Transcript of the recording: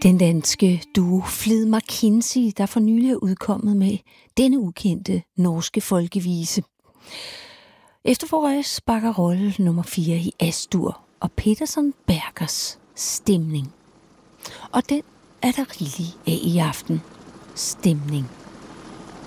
Den danske duo Flid McKinsey, der for nylig er udkommet med denne ukendte norske folkevise. Efterforrøjes bakkerolle nummer 4 i Astur og Peterson Bergers Stemning. Og den er der rigeligt af i aften. Stemning.